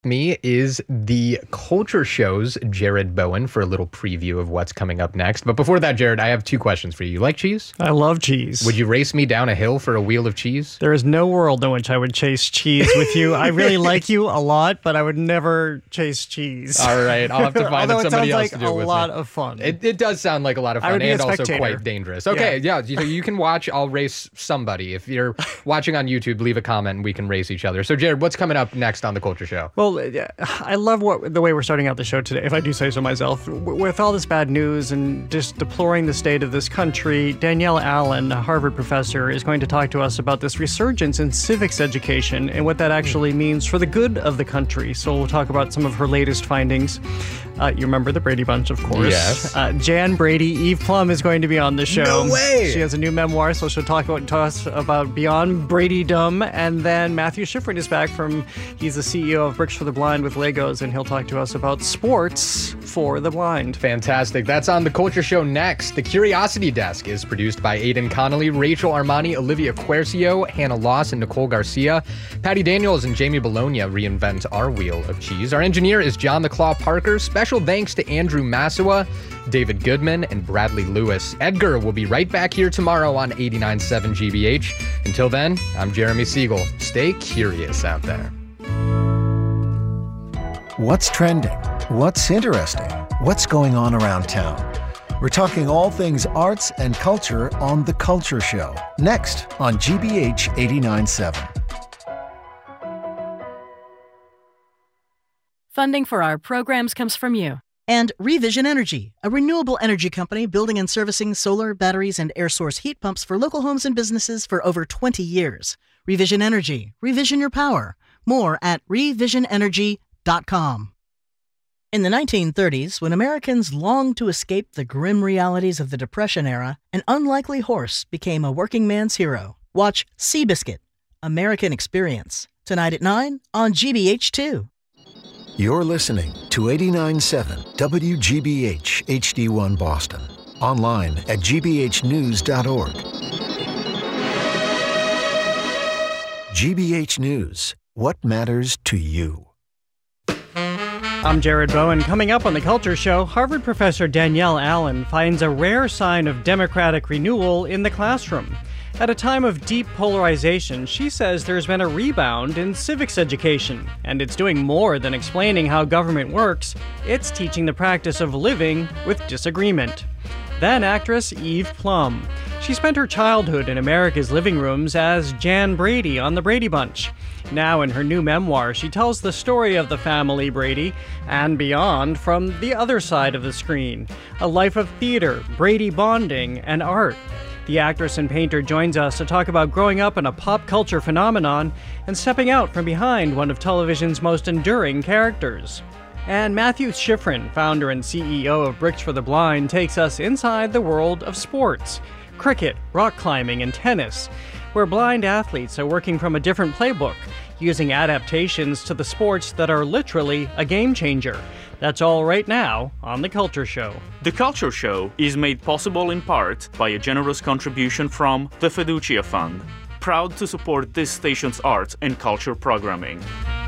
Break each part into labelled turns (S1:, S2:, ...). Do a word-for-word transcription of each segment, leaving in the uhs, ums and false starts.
S1: Me is the Culture Show's Jared Bowen for a little preview of what's coming up next. But before that, Jared, I have two questions for you. You like cheese?
S2: I love cheese.
S1: Would you race me down a hill for a wheel of cheese?
S2: There is no world in which I would chase cheese with you. I really like you a lot, but I would never chase cheese.
S1: All right, I'll have to find
S2: Although
S1: somebody
S2: it
S1: else
S2: sounds
S1: to
S2: like
S1: do it with
S2: a lot
S1: me.
S2: of fun.
S1: It, it does sound like a lot of
S2: I
S1: fun
S2: would be a
S1: and also
S2: spectator.
S1: quite dangerous. Okay, yeah,
S2: Yeah.
S1: so you can watch. I'll race somebody. If you're watching on YouTube, leave a comment and we can race each other. So, Jared, what's coming up next on the Culture Show?
S2: Well, I love what the way we're starting out the show today, if I do say so myself. With all this bad news and just deploring the state of this country, Danielle Allen, a Harvard professor, is going to talk to us about this resurgence in civics education and what that actually means for the good of the country. So we'll talk about some of her latest findings. Uh, you remember the Brady Bunch, of course.
S1: Yes.
S2: Uh, Jan Brady, Eve Plum is going to be on the show.
S1: No way!
S2: She has a new memoir, so she'll talk about, to us about Beyond Brady-dom. And then Matthew Schifrin is back from, he's the C E O of Bricks for the Blind with Legos, and he'll talk to us about sports for the blind.
S1: Fantastic. That's on the Culture Show next. The Curiosity Desk is produced by Aidan Connolly, Rachel Armani, Olivia Quercio, Hannah Loss, and Nicole Garcia. Patty Daniels and Jamie Bologna reinvent our wheel of cheese. Our engineer is John the Claw Parker. Special thanks to Andrew Massawa, David Goodman, and Bradley Lewis. Edgar will be right back here tomorrow on eighty-nine point seven G B H. Until then, I'm Jeremy Siegel. Stay curious out there.
S3: What's trending? What's interesting? What's going on around town? We're talking all things arts and culture on The Culture Show, next on G B H eighty-nine point seven.
S4: Funding for our programs comes from you.
S5: And Revision Energy, a renewable energy company building and servicing solar, batteries, and air source heat pumps for local homes and businesses for over twenty years. Revision Energy. Revision your power. More at revision energy dot com. In the nineteen thirties, when Americans longed to escape the grim realities of the Depression era, an unlikely horse became a working man's hero. Watch Seabiscuit, American Experience, tonight at nine on G B H two.
S3: You're listening to eighty-nine point seven W G B H H D one Boston. Online at g b h news dot org. G B H News. What matters to you?
S2: I'm Jared Bowen. Coming up on The Culture Show, Harvard professor Danielle Allen finds a rare sign of democratic renewal in the classroom. At a time of deep polarization, she says there's been a rebound in civics education, and it's doing more than explaining how government works. It's teaching the practice of living with disagreement. Then actress Eve Plum. She spent her childhood in America's living rooms as Jan Brady on The Brady Bunch. Now in her new memoir, she tells the story of the family Brady and beyond from the other side of the screen. A life of theater, Brady bonding, and art. The actress and painter joins us to talk about growing up in a pop culture phenomenon and stepping out from behind one of television's most enduring characters. And Matthew Schifrin, founder and C E O of Bricks for the Blind, takes us inside the world of sports. Cricket, rock climbing, and tennis, where blind athletes are working from a different playbook, using adaptations to the sports that are literally a game changer. That's all right now on The Culture Show.
S6: The Culture Show is made possible in part by a generous contribution from the Fiducia Fund, proud to support this station's arts and culture programming.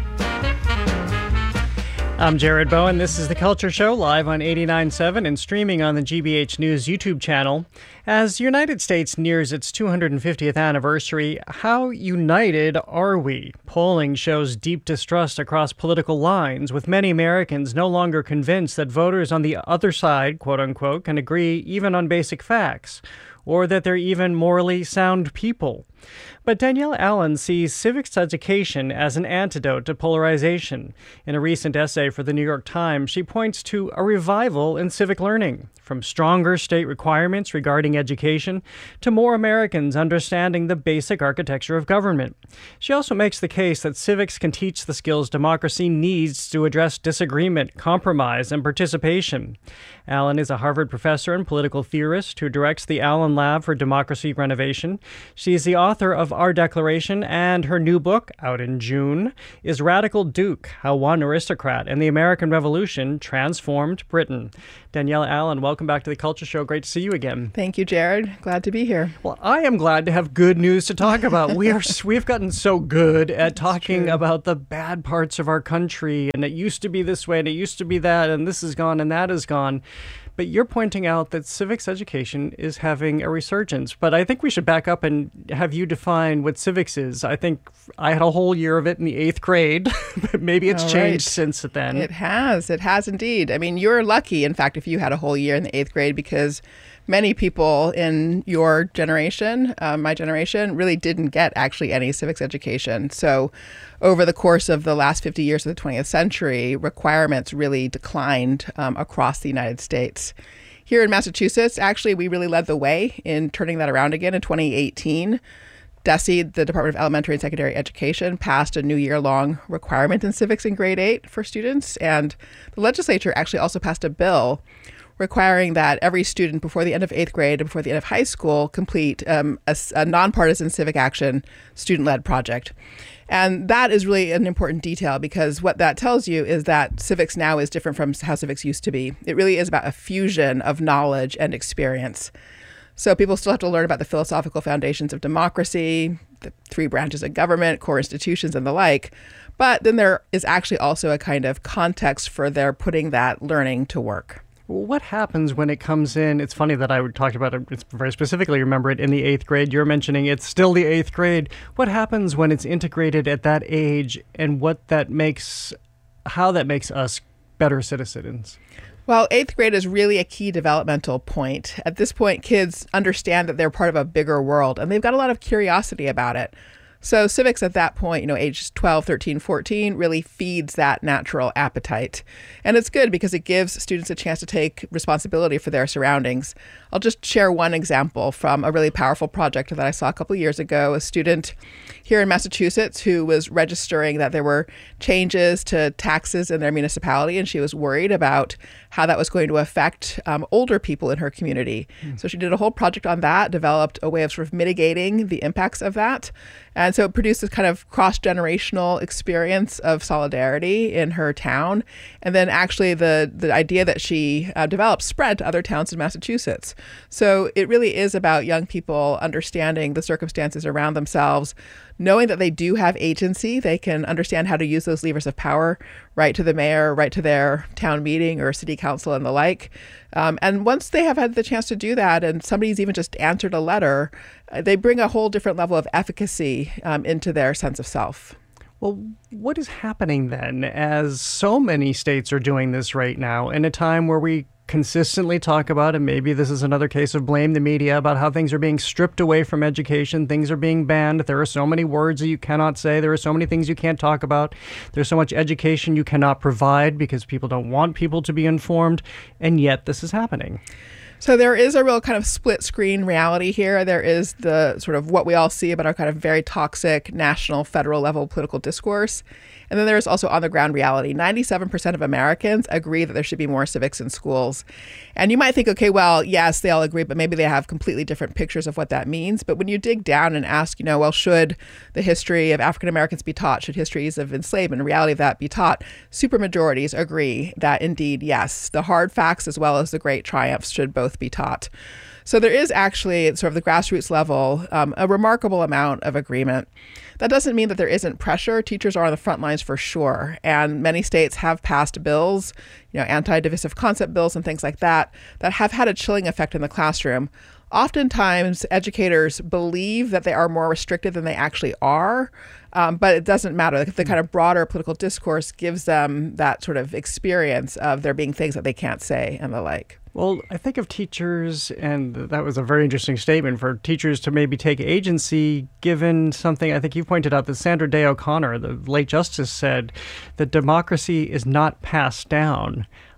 S2: I'm Jared Bowen. This is The Culture Show, live on eighty-nine point seven and streaming on the G B H News YouTube channel. As the United States nears its two hundred fiftieth anniversary, how united are we? Polling shows deep distrust across political lines, with many Americans no longer convinced that voters on the other side, quote-unquote, can agree even on basic facts, or that they're even morally sound people. But Danielle Allen sees civics education as an antidote to polarization. In a recent essay for the New York Times, she points to a revival in civic learning, from stronger state requirements regarding education to more Americans understanding the basic architecture of government. She also makes the case that civics can teach the skills democracy needs to address disagreement, compromise, and participation. Allen is a Harvard professor and political theorist who directs the Allen Brown Lab for Democracy Renovation. She's the author of Our Declaration, and her new book, out in June, is Radical Duke: How One Aristocrat and the American Revolution Transformed Britain. Danielle Allen, welcome back to the Culture Show. Great to see you again.
S7: Thank you, Jared. Glad to be here.
S2: Well, I am glad to have good news to talk about. We are we've gotten so good at talking about the bad parts of our country, and it used to be this way, and it used to be that, and this is gone, and that is gone. But you're pointing out that civics education is having a resurgence. But I think we should back up and have you define what civics is. I think I had a whole year of it in the eighth grade, but maybe it's
S7: All
S2: changed
S7: right.
S2: since then.
S7: It has. It has indeed. I mean, you're lucky, in fact, if you had a whole year in the eighth grade, because many people in your generation, uh, my generation, really didn't get actually any civics education. So over the course of the last fifty years of the twentieth century, requirements really declined um, across the United States. Here in Massachusetts, actually, we really led the way in turning that around again in twenty eighteen. DESE, the Department of Elementary and Secondary Education, passed a new year-long requirement in civics in grade eight for students. And the legislature actually also passed a bill requiring that every student before the end of eighth grade and before the end of high school complete um, a, a nonpartisan civic action student-led project. And that is really an important detail, because what that tells you is that civics now is different from how civics used to be. It really is about a fusion of knowledge and experience. So people still have to learn about the philosophical foundations of democracy, the three branches of government, core institutions, and the like. But then there is actually also a kind of context for their putting that learning to work.
S2: What happens when it comes in? It's funny that I would talk about it it's very specifically, remember it in the eighth grade. You're mentioning it's still the eighth grade. What happens when it's integrated at that age, and what that makes, how that makes us better citizens?
S7: Well, eighth grade is really a key developmental point. At this point, kids understand that they're part of a bigger world, and they've got a lot of curiosity about it. So civics at that point, you know, ages twelve, thirteen, fourteen, really feeds that natural appetite. And it's good because it gives students a chance to take responsibility for their surroundings. I'll just share one example from a really powerful project that I saw a couple of years ago. A student here in Massachusetts who was registering that there were changes to taxes in their municipality, and she was worried about how that was going to affect um, older people in her community. Mm. So she did a whole project on that, developed a way of sort of mitigating the impacts of that. And so it produced this kind of cross-generational experience of solidarity in her town. And then actually the, the idea that she uh, developed spread to other towns in Massachusetts. So it really is about young people understanding the circumstances around themselves, knowing that they do have agency. They can understand how to use those levers of power, right to the mayor, right to their town meeting or city council and the like. Um, and once they have had the chance to do that, and somebody's even just answered a letter, uh, they bring a whole different level of efficacy um, into their sense of self.
S2: Well, what is happening then, as so many states are doing this right now, in a time where we consistently talk about, and maybe this is another case of blame the media, about how things are being stripped away from education, things are being banned, there are so many words that you cannot say, there are so many things you can't talk about, there's so much education you cannot provide because people don't want people to be informed, and yet this is happening.
S7: So there is a real kind of split screen reality here. There is the sort of what we all see about our kind of very toxic national, federal level political discourse. And then there's also on the ground reality. ninety-seven percent of Americans agree that there should be more civics in schools. And you might think, okay, well, yes, they all agree, but maybe they have completely different pictures of what that means. But when you dig down and ask, you know, well, should the history of African Americans be taught? Should histories of enslavement and reality of that be taught? Supermajorities agree that indeed, yes, the hard facts as well as the great triumphs should both be taught. So there is actually, at sort of the grassroots level, um, a remarkable amount of agreement. That doesn't mean that there isn't pressure. Teachers are on the front lines for sure. And many states have passed bills, you know, anti-divisive concept bills and things like that, that have had a chilling effect in the classroom. Oftentimes, educators believe that they are more restricted than they actually are, um, but it doesn't matter. The kind of broader political discourse gives them that sort of experience of there being things that they can't say and the like.
S2: Well, I think of teachers, and that was a very interesting statement, for teachers to maybe take agency given something. I think you pointed out that Sandra Day O'Connor, the late justice, said that democracy is not passed down.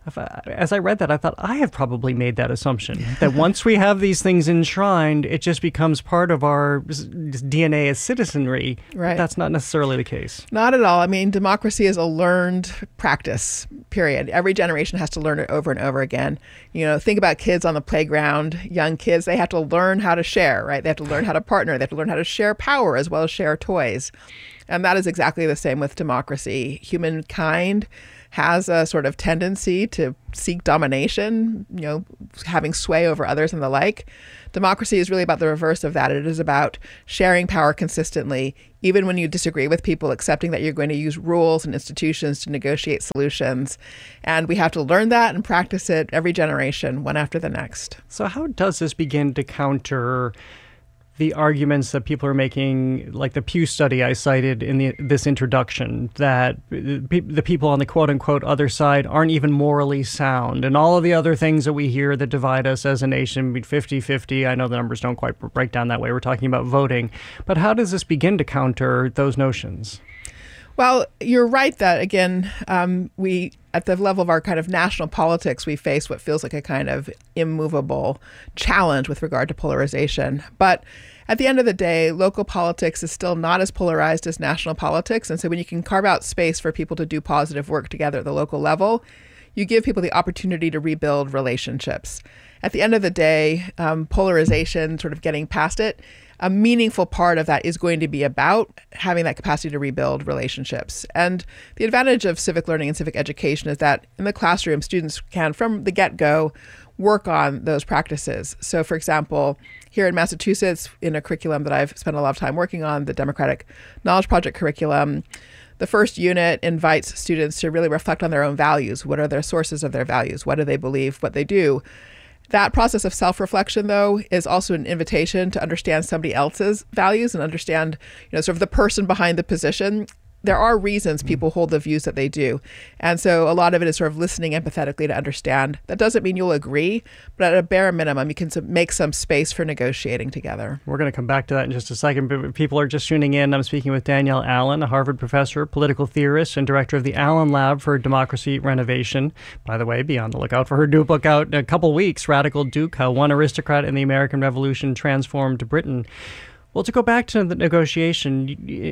S2: If I- As I read that, I thought, I have probably made that assumption, that once we have these things enshrined, it just becomes part of our s- D N A as citizenry.
S7: Right.
S2: That's not necessarily the case.
S7: Not at all. I mean, democracy is a learned practice, period. Every generation has to learn it over and over again. You know, think about kids on the playground, young kids, they have to learn how to share, right? They have to learn how to partner. They have to learn how to share power as well as share toys. And that is exactly the same with democracy. Humankind has a sort of tendency to seek domination, you know, having sway over others and the like. Democracy is really about the reverse of that. It is about sharing power consistently, even when you disagree with people, accepting that you're going to use rules and institutions to negotiate solutions. And we have to learn that and practice it every generation, one after the next.
S2: So how does this begin to counter the arguments that people are making, like the Pew study I cited in the, this introduction, that the, the people on the quote-unquote other side aren't even morally sound, and all of the other things that we hear that divide us as a nation, fifty-fifty, I know the numbers don't quite break down that way, we're talking about voting, but how does this begin to counter those notions?
S7: Well, you're right that, again, um, we, at the level of our kind of national politics, we face what feels like a kind of immovable challenge with regard to polarization. But at the end of the day, local politics is still not as polarized as national politics. And so when you can carve out space for people to do positive work together at the local level, you give people the opportunity to rebuild relationships. At the end of the day, um, polarization, sort of getting past it, a meaningful part of that is going to be about having that capacity to rebuild relationships. And the advantage of civic learning and civic education is that in the classroom, students can, from the get-go, work on those practices. So, for example, here in Massachusetts, in a curriculum that I've spent a lot of time working on, the Democratic Knowledge Project curriculum, the first unit invites students to really reflect on their own values. What are their sources of their values? What do they believe? What they do? That process of self-reflection, though, is also an invitation to understand somebody else's values and understand, you know, sort of the person behind the position. There are reasons people hold the views that they do. And so a lot of it is sort of listening empathetically to understand. That doesn't mean you'll agree, but at a bare minimum, you can make some space for negotiating together.
S2: We're going to come back to that in just a second. But people are just tuning in. I'm speaking with Danielle Allen, a Harvard professor, political theorist, and director of the Allen Lab for Democracy Renovation. By the way, be on the lookout for her new book out in a couple weeks, Radical Duke, How One Aristocrat in the American Revolution Transformed Britain. Well, to go back to the negotiation,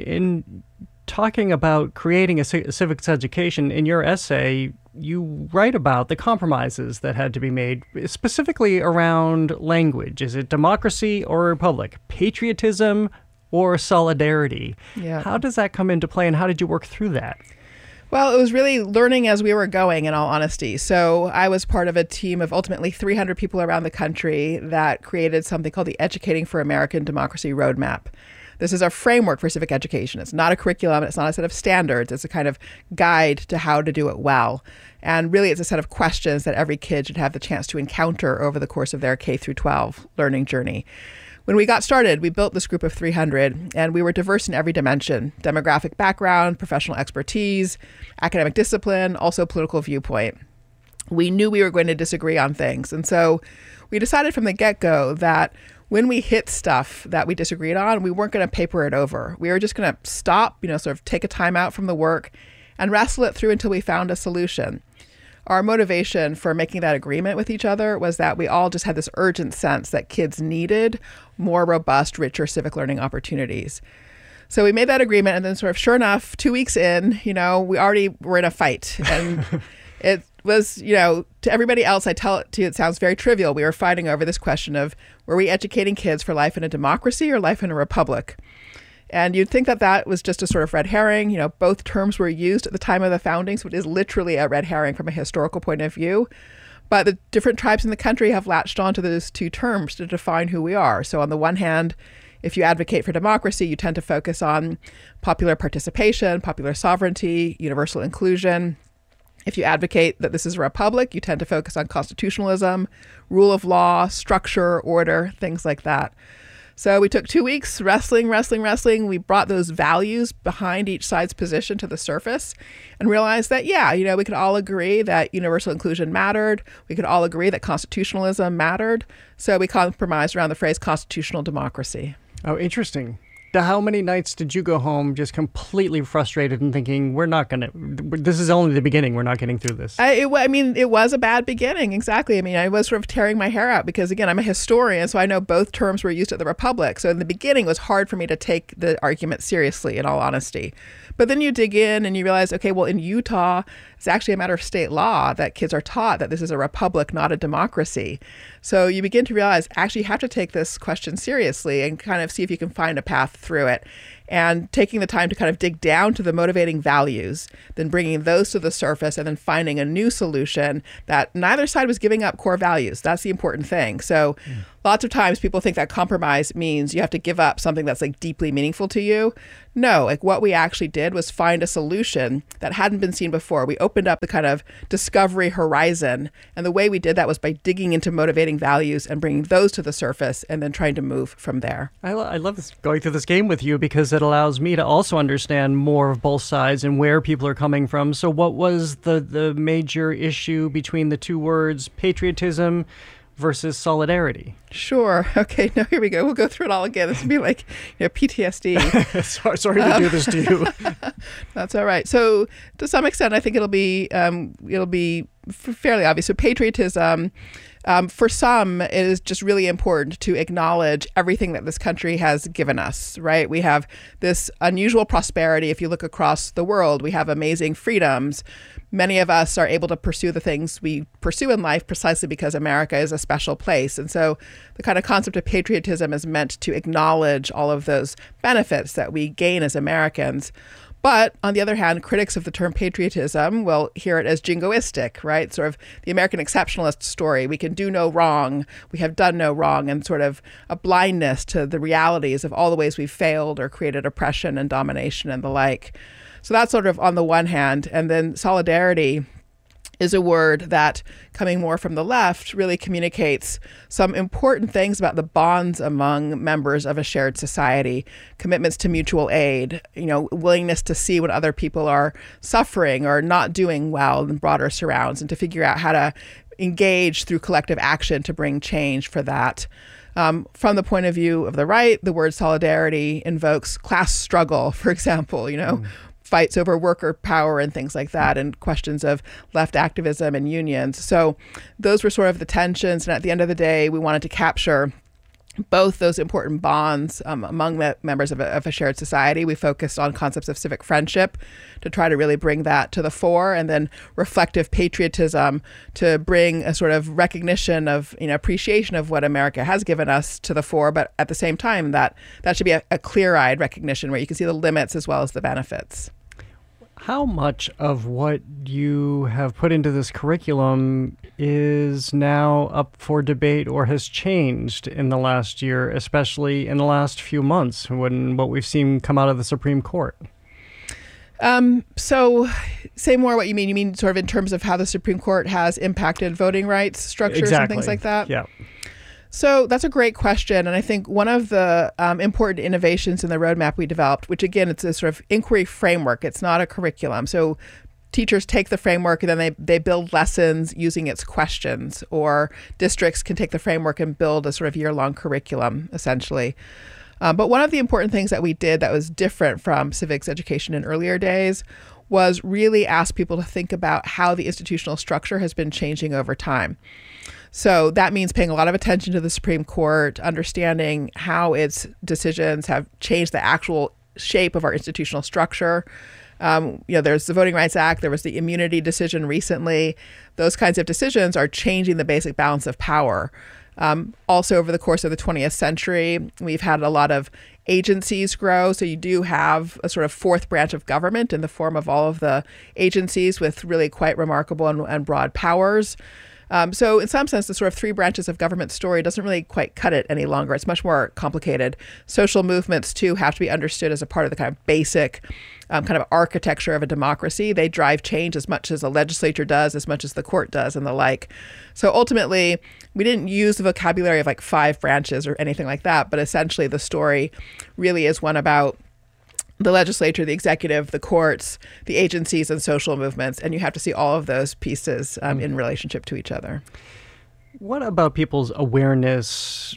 S2: in talking about creating a civics education, in your essay, you write about the compromises that had to be made, specifically around language. Is it democracy or republic? Patriotism or solidarity?
S7: Yeah.
S2: How does that come into play, and how did you work through that?
S7: Well, it was really learning as we were going, in all honesty. So I was part of a team of ultimately three hundred people around the country that created something called the Educating for American Democracy Roadmap. This is a framework for civic education. It's not a curriculum. It's not a set of standards. It's a kind of guide to how to do it well. And really, it's a set of questions that every kid should have the chance to encounter over the course of their K through twelve learning journey. When we got started, we built this group of three hundred, and we were diverse in every dimension: demographic background, professional expertise, academic discipline, also political viewpoint. We knew we were going to disagree on things. And so we decided from the get-go that when we hit stuff that we disagreed on, we weren't going to paper it over. We were just going to stop, you know, sort of take a time out from the work and wrestle it through until we found a solution. Our motivation for making that agreement with each other was that we all just had this urgent sense that kids needed more robust, richer civic learning opportunities. So we made that agreement, and then sort of sure enough, two weeks in, you know, we already were in a fight. And it was, you know, to everybody else, I tell it to you, it sounds very trivial. We were fighting over this question of, were we educating kids for life in a democracy or life in a republic? And you'd think that that was just a sort of red herring. You know, both terms were used at the time of the founding, so it is literally a red herring from a historical point of view. But the different tribes in the country have latched onto those two terms to define who we are. So on the one hand, if you advocate for democracy, you tend to focus on popular participation, popular sovereignty, universal inclusion. If you advocate that this is a republic, you tend to focus on constitutionalism, rule of law, structure, order, things like that. So we took two weeks wrestling, wrestling, wrestling. We brought those values behind each side's position to the surface and realized that, yeah, you know, we could all agree that universal inclusion mattered. We could all agree that constitutionalism mattered. So we compromised around the phrase constitutional democracy.
S2: Oh, interesting. how many nights did you go home just completely frustrated and thinking, we're not going to, this is only the beginning, we're not getting through this?
S7: I, it, I mean, it was a bad beginning. Exactly. I mean, I was sort of tearing my hair out because, again, I'm a historian, so I know both terms were used at the Republic. So in the beginning, it was hard for me to take the argument seriously, in all honesty. But then you dig in and you realize, okay, well, in Utah, it's actually a matter of state law that kids are taught that this is a republic, not a democracy. So you begin to realize, actually, you have to take this question seriously and kind of see if you can find a path through it. And taking the time to kind of dig down to the motivating values, then bringing those to the surface, and then finding a new solution that neither side was giving up core values. That's the important thing. So mm. lots of times people think that compromise means you have to give up something that's like deeply meaningful to you. No, like what we actually did was find a solution that hadn't been seen before. We opened up the kind of discovery horizon. And the way we did that was by digging into motivating values and bringing those to the surface and then trying to move from there.
S2: I, lo- I love this, going through this game with you because it allows me to also understand more of both sides and where people are coming from. So what was the, the major issue between the two words, patriotism versus solidarity?
S7: Sure. Okay. Now here we go. We'll go through it all again. This would be like, you know, P T S D.
S2: sorry, sorry to um, do this to you.
S7: That's all right. So to some extent, I think it'll be um, it'll be fairly obvious. So patriotism, um, for some, it is just really important to acknowledge everything that this country has given us, right? We have this unusual prosperity. If you look across the world, we have amazing freedoms. Many of us are able to pursue the things we pursue in life precisely because America is a special place. And so the kind of concept of patriotism is meant to acknowledge all of those benefits that we gain as Americans. But on the other hand, critics of the term patriotism will hear it as jingoistic, right? Sort of the American exceptionalist story. We can do no wrong. We have done no wrong, and sort of a blindness to the realities of all the ways we've failed or created oppression and domination and the like. So that's sort of on the one hand. And then solidarity is a word that, coming more from the left, really communicates some important things about the bonds among members of a shared society, commitments to mutual aid, you know, willingness to see when other people are suffering or not doing well in broader surrounds, and to figure out how to engage through collective action to bring change for that. Um, from the point of view of the right, the word solidarity invokes class struggle, for example, you know, mm. fights over worker power and things like that, and questions of left activism and unions. So those were sort of the tensions. And at the end of the day, we wanted to capture both those important bonds um, among the members of a, of a shared society. We focused on concepts of civic friendship to try to really bring that to the fore, and then reflective patriotism to bring a sort of recognition of, you know, appreciation of what America has given us to the fore. But at the same time, that that should be a, a clear-eyed recognition where you can see the limits as well as the benefits.
S2: How much of what you have put into this curriculum is now up for debate or has changed in the last year, especially in the last few months when what we've seen come out of the Supreme Court?
S7: Um, so say more what you mean. You mean sort of in terms of how the Supreme Court has impacted voting rights structures
S2: exactly.
S7: and things like that?
S2: Yeah.
S7: So that's a great question. And I think one of the um, important innovations in the roadmap we developed, which again, it's a sort of inquiry framework. It's not a curriculum. So teachers take the framework and then they, they build lessons using its questions, or districts can take the framework and build a sort of year-long curriculum, essentially. Um, but one of the important things that we did that was different from civics education in earlier days was really ask people to think about how the institutional structure has been changing over time. So that means paying a lot of attention to the Supreme Court, understanding how its decisions have changed the actual shape of our institutional structure. Um, you know, there's the Voting Rights Act, there was the immunity decision recently. Those kinds of decisions are changing the basic balance of power. Um, also, over the course of the twentieth century, we've had a lot of agencies grow. So you do have a sort of fourth branch of government in the form of all of the agencies with really quite remarkable and, and broad powers. Um, so in some sense, the sort of three branches of government story doesn't really quite cut it any longer. It's much more complicated. Social movements, too, have to be understood as a part of the kind of basic um, kind of architecture of a democracy. They drive change as much as the legislature does, as much as the court does, and the like. So ultimately, we didn't use the vocabulary of like five branches or anything like that, but essentially the story really is one about the legislature, the executive, the courts, the agencies, and social movements. And you have to see all of those pieces um, in relationship to each other.
S2: What about people's awareness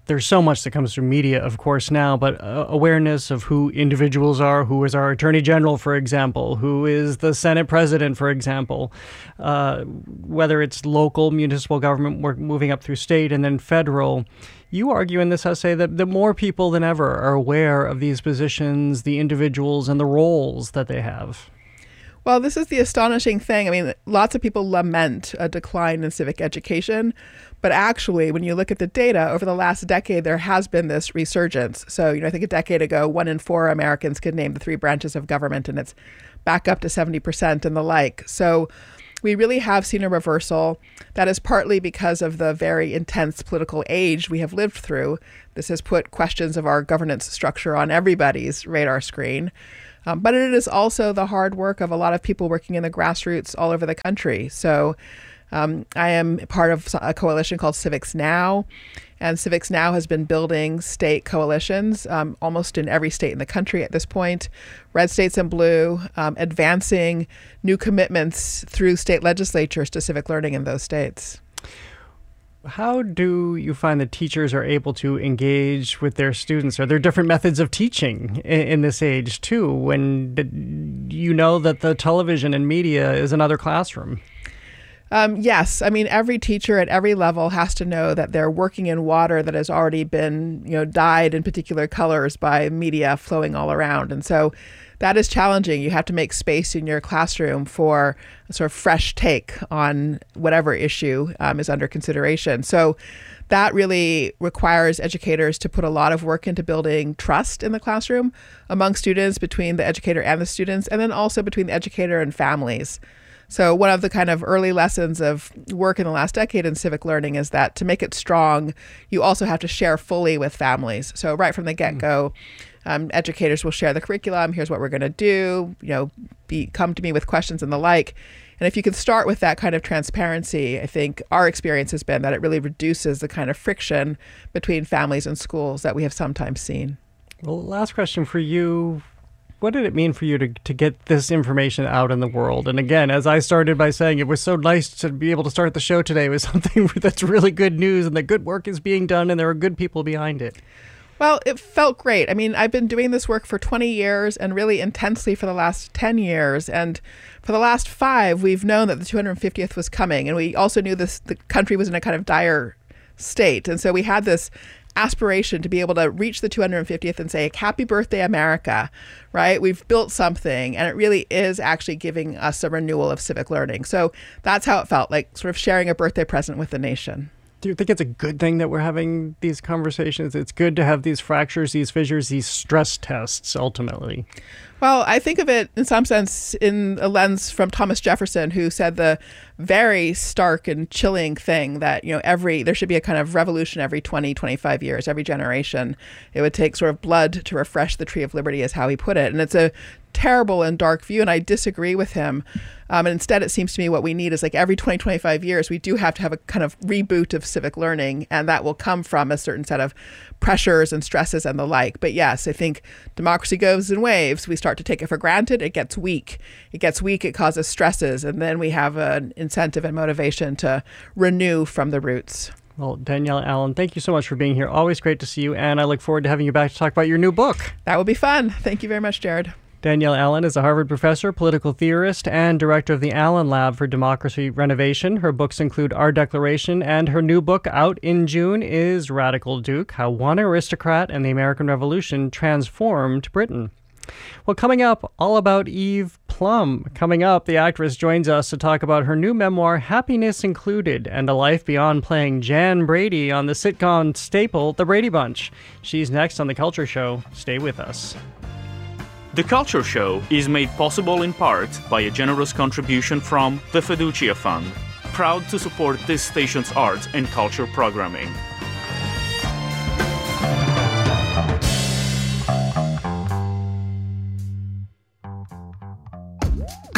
S2: there's so much that comes through media, of course, now, but uh, awareness of who individuals are, who is our Attorney General, for example, who is the Senate President, for example, uh, whether it's local, municipal government, we're moving up through state and then federal. You argue in this essay that, that more people than ever are aware of these positions, the individuals, and the roles that they have.
S7: Well, this is the astonishing thing. I mean, lots of people lament a decline in civic education, but actually, when you look at the data over the last decade, there has been this resurgence. So, you know, I think a decade ago, one in four Americans could name the three branches of government, and it's back up to seventy percent and the like. So we really have seen a reversal. That is partly because of the very intense political age we have lived through. This has put questions of our governance structure on everybody's radar screen. Um, but it is also the hard work of a lot of people working in the grassroots all over the country. So um, I am part of a coalition called Civics Now, and Civics Now has been building state coalitions um, almost in every state in the country at this point, red states and blue, um, advancing new commitments through state legislatures to civic learning in those states.
S2: How do you find that teachers are able to engage with their students? Are there different methods of teaching in, in this age, too, when you know that the television and media is another classroom?
S7: Um, yes. I mean, every teacher at every level has to know that they're working in water that has already been, you know, dyed in particular colors by media flowing all around. And so that is challenging. You have to make space in your classroom for a sort of fresh take on whatever issue um, is under consideration. So that really requires educators to put a lot of work into building trust in the classroom among students, between the educator and the students, and then also between the educator and families. So one of the kind of early lessons of work in the last decade in civic learning is that to make it strong, you also have to share fully with families. So right from the get-go, um, educators will share the curriculum. Here's what we're going to do. You know, be come to me with questions and the like. And if you can start with that kind of transparency, I think our experience has been that it really reduces the kind of friction between families and schools that we have sometimes seen.
S2: Well, last question for you. What did it mean for you to, to get this information out in the world? And again, as I started by saying, it was so nice to be able to start the show today with something that's really good news and that good work is being done and there are good people behind it.
S7: Well, it felt great. I mean, I've been doing this work for twenty years and really intensely for the last ten years. And for the last five, we've known that the two hundred fiftieth was coming. And we also knew this the country was in a kind of dire state. And so we had this aspiration to be able to reach the two hundred fiftieth and say, happy birthday, America, right? We've built something, and it really is actually giving us a renewal of civic learning. So that's how it felt, like sort of sharing a birthday present with the nation.
S2: Do you think it's a good thing that we're having these conversations? It's good to have these fractures, these fissures, these stress tests, ultimately.
S7: Well, I think of it in some sense in a lens from Thomas Jefferson, who said the very stark and chilling thing that, you know, every there should be a kind of revolution every twenty, twenty-five years, every generation. It would take sort of blood to refresh the tree of liberty, is how he put it. And it's a terrible and dark view, and I disagree with him. Um, and instead, it seems to me what we need is like every twenty, twenty-five years, we do have to have a kind of reboot of civic learning, and that will come from a certain set of pressures and stresses and the like. But yes, I think democracy goes in waves. We start to take it for granted. It gets weak. It gets weak. It causes stresses. And then we have an incentive and motivation to renew from the roots.
S2: Well, Danielle Allen, thank you so much for being here. Always great to see you. And I look forward to having you back to talk about your new book.
S7: That will be fun. Thank you very much, Jared.
S2: Danielle Allen is a Harvard professor, political theorist, and director of the Allen Lab for Democracy Renovation. Her books include Our Declaration, and her new book out in June is Radical Duke, How One Aristocrat and the American Revolution Transformed Britain. Well, coming up, all about Eve Plumb. Coming up, the actress joins us to talk about her new memoir, Happiness Included, and a life beyond playing Jan Brady on the sitcom staple, The Brady Bunch. She's next on The Culture Show. Stay with us.
S6: The Culture Show is made possible in part by a generous contribution from the Fiducia Fund, proud to support this station's arts and culture programming.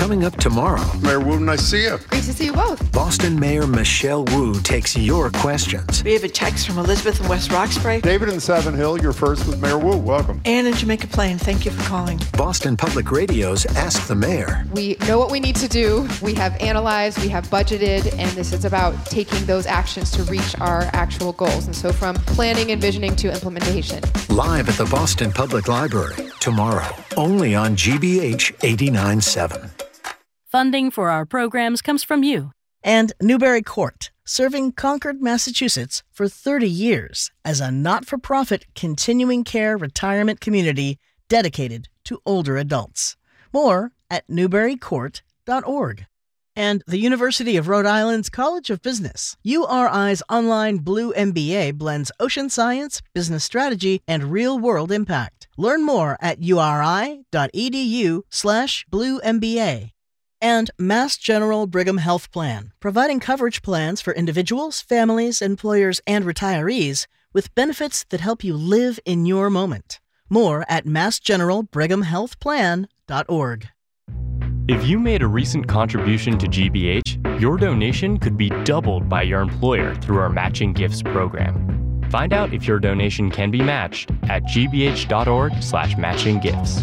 S3: Coming up tomorrow,
S8: Mayor Wu, nice to see you.
S9: Great to see you both.
S3: Boston Mayor Michelle Wu takes your questions.
S10: We have a text from Elizabeth in West Roxbury.
S8: David in Savin Hill, you're first with Mayor Wu. Welcome.
S10: Anne in Jamaica Plain, thank you for calling.
S3: Boston Public Radio's Ask the Mayor.
S9: We know what we need to do. We have analyzed, we have budgeted, and this is about taking those actions to reach our actual goals. And so from planning and visioning to implementation.
S3: Live at the Boston Public Library tomorrow, only on G B H eighty-nine point seven.
S4: Funding for our programs comes from you.
S5: And Newbury Court, serving Concord, Massachusetts for thirty years as a not-for-profit continuing care retirement community dedicated to older adults. More at newbury court dot org. And the University of Rhode Island's College of Business. U R I's online Blue M B A blends ocean science, business strategy, and real-world impact. Learn more at uri.edu slash blue MBA. And Mass General Brigham Health Plan, providing coverage plans for individuals, families, employers, and retirees with benefits that help you live in your moment. More at mass general brigham health plan dot org.
S11: If you made a recent contribution to G B H, your donation could be doubled by your employer through our Matching Gifts program. Find out if your donation can be matched at gbh.org slash matching gifts.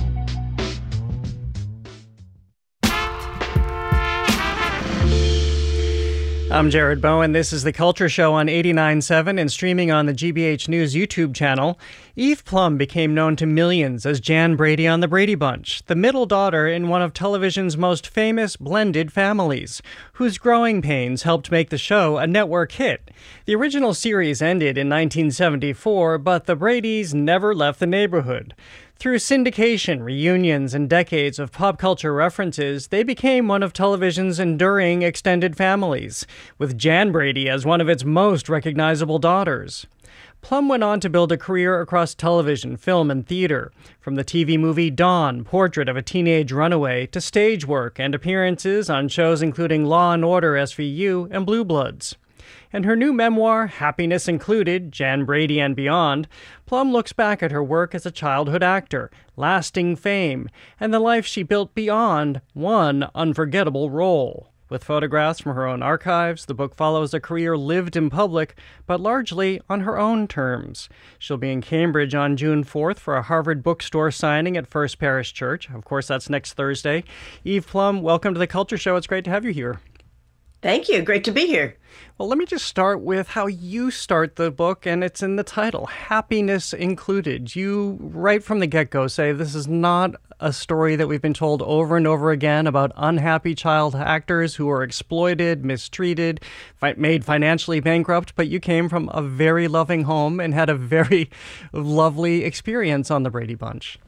S2: I'm Jared Bowen. This is The Culture Show on eighty-nine point seven and streaming on the G B H News YouTube channel. Eve Plumb became known to millions as Jan Brady on The Brady Bunch, the middle daughter in one of television's most famous blended families, whose growing pains helped make the show a network hit. The original series ended in nineteen seventy-four, but the Bradys never left the neighborhood. Through syndication, reunions, and decades of pop culture references, they became one of television's enduring extended families, with Jan Brady as one of its most recognizable daughters. Plumb went on to build a career across television, film, and theater, from the T V movie Dawn, Portrait of a Teenage Runaway, to stage work and appearances on shows including Law and Order S V U and Blue Bloods. In her new memoir, Happiness Included, Jan Brady and Beyond, Plumb looks back at her work as a childhood actor, lasting fame, and the life she built beyond one unforgettable role. With photographs from her own archives, the book follows a career lived in public, but largely on her own terms. She'll be in Cambridge on June fourth for a Harvard bookstore signing at First Parish Church. Of course, that's next Thursday. Eve Plumb, welcome to The Culture Show. It's great to have you here.
S10: Thank you. Great to be here.
S2: Well, let me just start with how you start the book, and it's in the title, Happiness Included. You, right from the get-go, say this is not a story that we've been told over and over again about unhappy child actors who are exploited, mistreated, fi- made financially bankrupt, but you came from a very loving home and had a very lovely experience on the Brady Bunch.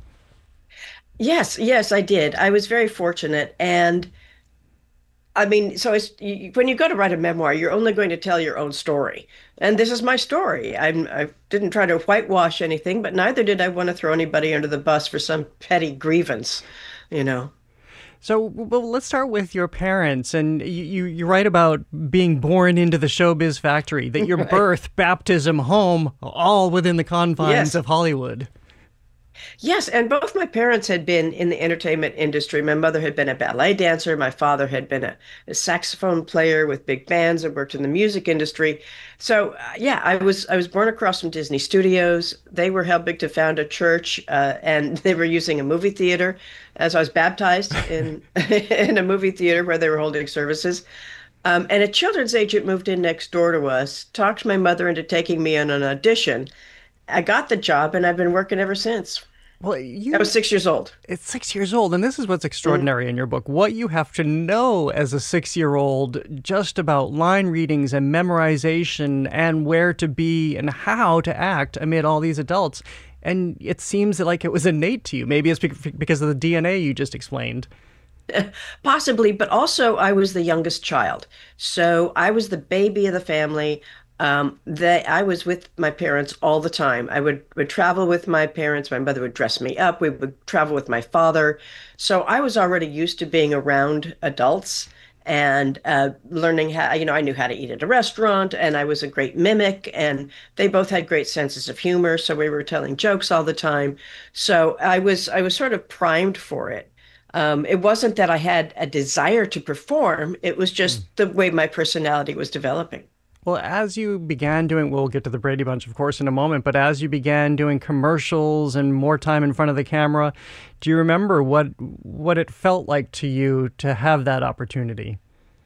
S10: Yes, yes, I did. I was very fortunate, and I mean, so it's, you, when you go to write a memoir, you're only going to tell your own story. And this is my story. I'm, I didn't try to whitewash anything, but neither did I want to throw anybody under the bus for some petty grievance, you know.
S2: So well, let's start with your parents. And you, you, you write about being born into the showbiz factory, that your right. birth, baptism, home, all within the confines yes. of Hollywood.
S10: Yes, and both my parents had been in the entertainment industry. My mother had been a ballet dancer. My father had been a, a saxophone player with big bands and worked in the music industry. So, uh, yeah, I was I was born across from Disney Studios. They were helping to found a church, uh, and they were using a movie theater. As I was baptized in in a movie theater where they were holding services. Um, and a children's agent moved in next door to us, talked my mother into taking me on an audition. I got the job, and I've been working ever since.
S2: Well, you,
S10: I was six years old.
S2: It's six years old, and this is what's extraordinary mm-hmm. in your book. What you have to know as a six-year-old just about line readings and memorization and where to be and how to act amid all these adults. And it seems like it was innate to you. Maybe it's because of the D N A you just explained.
S10: Possibly, but also I was the youngest child. So I was the baby of the family. Um, they, I was with my parents all the time. I would, would travel with my parents. My mother would dress me up. We would travel with my father. So I was already used to being around adults and uh, learning how, you know, I knew how to eat at a restaurant, and I was a great mimic, and they both had great senses of humor. So we were telling jokes all the time. So I was, I was sort of primed for it. Um, it wasn't that I had a desire to perform. It was just mm. the way my personality was developing.
S2: Well, as you began doing, we'll get to the Brady Bunch, of course, in a moment, but as you began doing commercials and more time in front of the camera, do you remember what what it felt like to you to have that opportunity?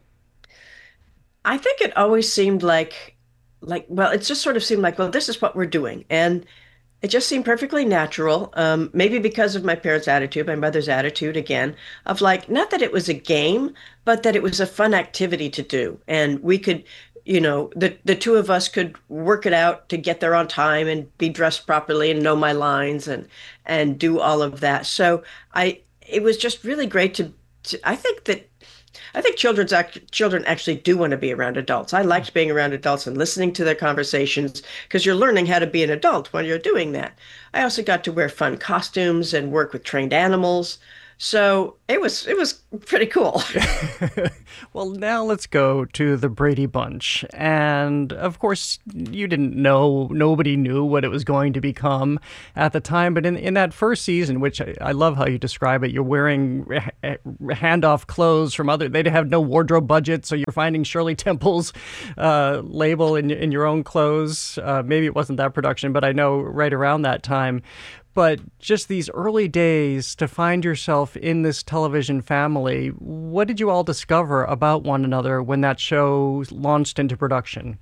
S10: I think it always seemed like, like, well, it just sort of seemed like, well, this is what we're doing. And it just seemed perfectly natural, um, maybe because of my parents' attitude, my mother's attitude, again, of like, not that it was a game, but that it was a fun activity to do. And we could, you know, the, the two of us could work it out to get there on time and be dressed properly and know my lines and and do all of that. So I, it was just really great to, to I think that I think children's act, children actually do want to be around adults. I liked being around adults and listening to their conversations because you're learning how to be an adult when you're doing that. I also got to wear fun costumes and work with trained animals. So it was it was pretty cool.
S2: Well, now let's go to the Brady Bunch. And of course, you didn't know, nobody knew what it was going to become at the time. But in, in that first season, which I, I love how you describe it, you're wearing handoff clothes from other, they have no wardrobe budget. So you're finding Shirley Temple's uh, label in, in your own clothes. Uh, maybe it wasn't that production, but I know right around that time. But just these early days to find yourself in this television family, what did you all discover about one another when that show launched into production?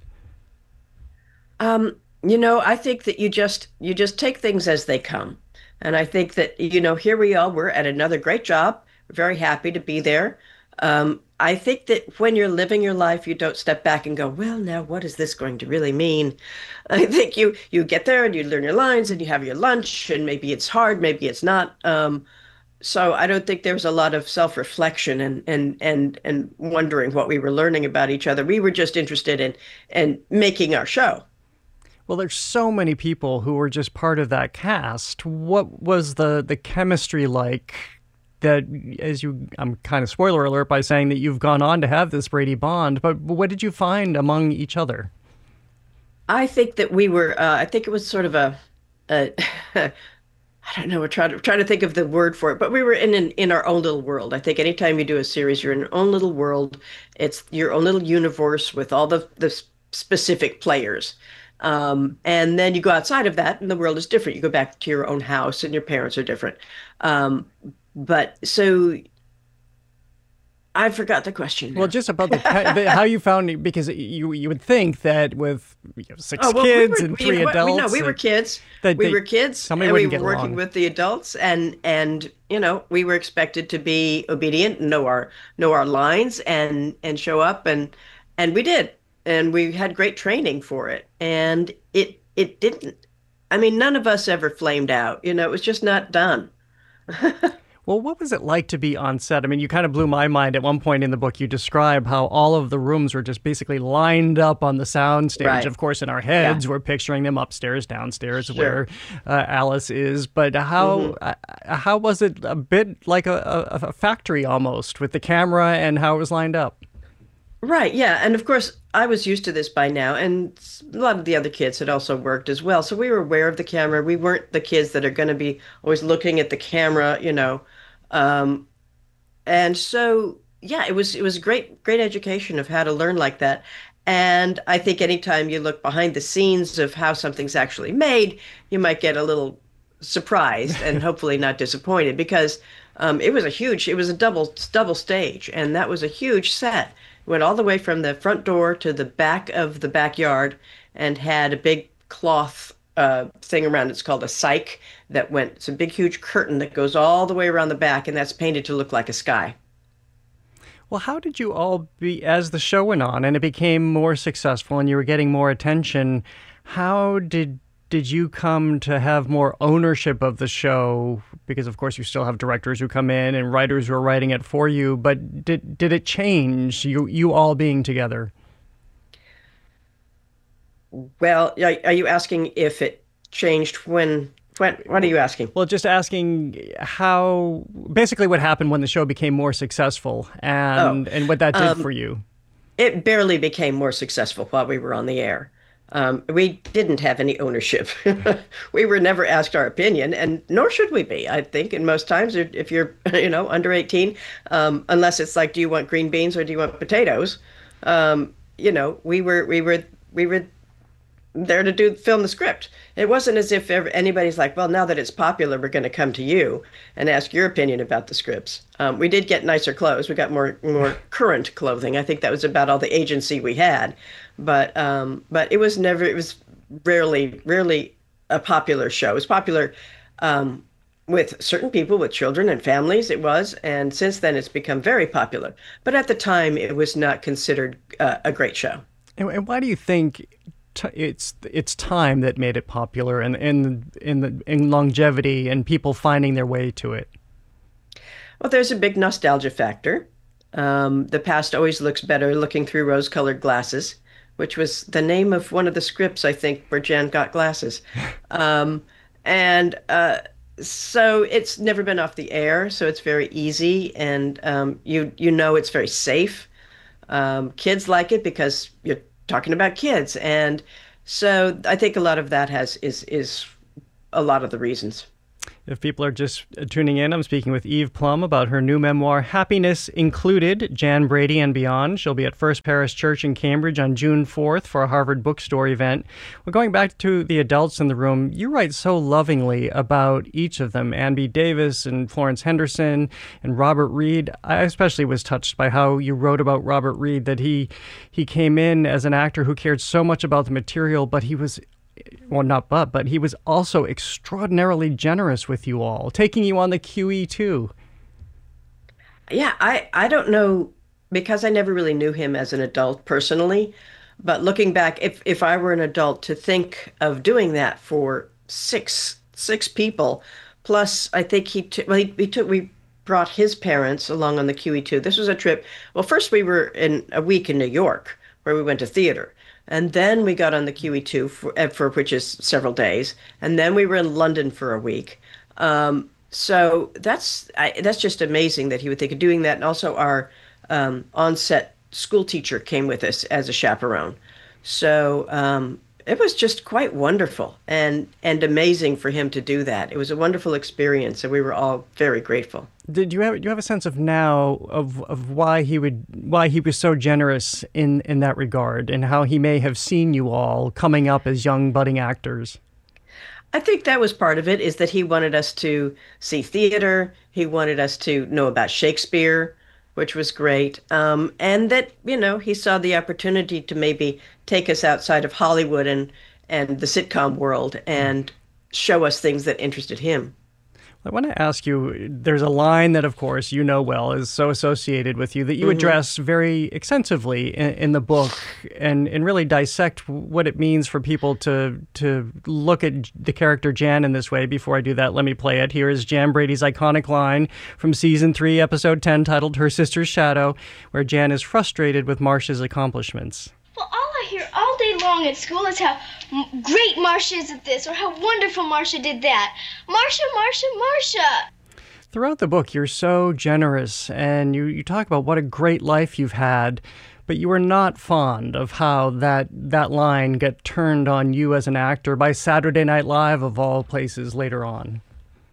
S10: Um, you know, I think that you just you just take things as they come. And I think that, you know, here we are, we're at another great job. We're very happy to be there. Um, I think that when you're living your life, you don't step back and go, well, now what is this going to really mean? I think you you get there and you learn your lines and you have your lunch and maybe it's hard, maybe it's not. Um, so I don't think there was a lot of self-reflection and and and and wondering what we were learning about each other. We were just interested in in making our show.
S2: Well, there's so many people who were just part of that cast. What was the the chemistry like? That, as you, I'm kind of spoiler alert by saying that you've gone on to have this Brady Bond, but what did you find among each other?
S10: I think that we were, uh, I think it was sort of a, a I don't know, we're trying to, trying to think of the word for it, but we were in an, in our own little world. I think anytime you do a series, you're in your own little world. It's your own little universe with all the, the specific players. Um, and then you go outside of that and the world is different. You go back to your own house and your parents are different. Um, But so I forgot the question now.
S2: Well, just about the, the how you found, because you you would think that with you know, six
S10: oh, well,
S2: kids
S10: we were,
S2: and three
S10: we,
S2: adults.
S10: No, we were kids.
S2: That
S10: we
S2: they,
S10: were kids.
S2: Somebody
S10: and
S2: wouldn't
S10: we were
S2: get
S10: working
S2: along.
S10: with the adults, and and you know we were expected to be obedient, know our know our lines, and and show up, and and we did, and we had great training for it, and it it didn't. I mean, none of us ever flamed out. You know, it was just not done.
S2: Well, what was it like to be on set? I mean, you kind of blew my mind at one point in the book. You describe how all of the rooms were just basically lined up on the soundstage.
S10: Right.
S2: Of course, in our heads,
S10: Yeah.
S2: we're picturing them upstairs, downstairs,
S10: Sure.
S2: where uh, Alice is. But how
S10: Mm-hmm.
S2: uh, how was it a bit like a, a, a factory almost with the camera and how it was lined up?
S10: Right, yeah. And of course, I was used to this by now, and a lot of the other kids had also worked as well. So we were aware of the camera. We weren't the kids that are going to be always looking at the camera, you know. Um, and so, yeah, it was it was great, great education of how to learn like that. And I think anytime you look behind the scenes of how something's actually made, you might get a little surprised and hopefully not disappointed, because um, it was a huge, it was a double double stage, and that was a huge set. Went all the way from the front door to the back of the backyard and had a big cloth uh, thing around. It's called a cyc that went, it's a big, huge curtain that goes all the way around the back, and that's painted to look like a sky.
S2: Well, how did you all be, as the show went on and it became more successful and you were getting more attention, how did did you come to have more ownership of the show? Because, of course, you still have directors who come in and writers who are writing it for you. But did did it change, you, you all being together?
S10: Well, are you asking if it changed when, when, what are you asking?
S2: Well, just asking how, basically what happened when the show became more successful and,
S10: Oh,
S2: and what that did
S10: um,
S2: for you.
S10: It barely became more successful while we were on the air. Um, we didn't have any ownership. We were never asked our opinion, and nor should we be, I think, in most times, if if you're, you know, under eighteen, um, unless it's like, do you want green beans or do you want potatoes? Um, you know, we were, we were, we were there to do film the script. It wasn't as if ever, anybody's like, well, now that it's popular, we're going to come to you and ask your opinion about the scripts. Um, we did get nicer clothes. We got more more current clothing. I think that was about all the agency we had. But um, but it was never, it was rarely, rarely a popular show. It was popular um, with certain people, with children and families, it was. And since then, it's become very popular. But at the time, it was not considered uh, a great show.
S2: And, and why do you think t- it's it's time that made it popular, and in in the in longevity and people finding their way to it?
S10: Well, there's a big nostalgia factor. Um, the past always looks better looking through rose-colored glasses, which was the name of one of the scripts, I think, where Jan got glasses. Um, and uh, so it's never been off the air, so it's very easy, and um, you you know it's very safe. Um, kids like it because you're talking about kids, and so I think a lot of that has is is a lot of the reasons.
S2: If people are just tuning in, I'm speaking with Eve Plum about her new memoir, Happiness Included, Jan Brady and Beyond. She'll be at First Parish Church in Cambridge on June fourth for a Harvard Bookstore event. We're going back to the adults in the room. You write so lovingly about each of them, Ann B. Davis and Florence Henderson and Robert Reed. I especially was touched by how you wrote about Robert Reed, that he he came in as an actor who cared so much about the material, but he was well, not but, but he was also extraordinarily generous with you all, taking you on the Q E too.
S10: Yeah, I, I don't know, because I never really knew him as an adult personally, but looking back, if, if I were an adult, to think of doing that for six six people, plus I think he, t- well, he, he took, we brought his parents along on the Q E two. This was a trip, well, first we were in a week in New York, where we went to theater. And then we got on the Q E two, for, for which is several days. And then we were in London for a week. Um, so that's I, that's just amazing that he would think of doing that. And also our um, on-set school teacher came with us as a chaperone. So um, it was just quite wonderful and, and amazing for him to do that. It was a wonderful experience, and we were all very grateful.
S2: Did you have do you have a sense of now of, of why he would why he was so generous in, in that regard, and how he may have seen you all coming up as young budding actors?
S10: I think that was part of it, is that he wanted us to see theater. He wanted us to know about Shakespeare, which was great. Um, and that, you know, he saw the opportunity to maybe take us outside of Hollywood and, and the sitcom world and show us things that interested him.
S2: I want to ask you, there's a line that, of course, you know well, is so associated with you, that you mm-hmm. address very extensively in, in the book, and, and really dissect what it means for people to to look at the character Jan in this way. Before I do that, let me play it. Here is Jan Brady's iconic line from Season three, Episode ten, titled Her Sister's Shadow, where Jan is frustrated with Marcia's accomplishments.
S12: Well, all I hear all day long at school is how great Marcia is at this, or how wonderful Marcia did that. Marcia, Marcia, Marcia!
S2: Throughout the book, you're so generous, and you, you talk about what a great life you've had, but you are not fond of how that, that line got turned on you as an actor by Saturday Night Live, of all places, later on.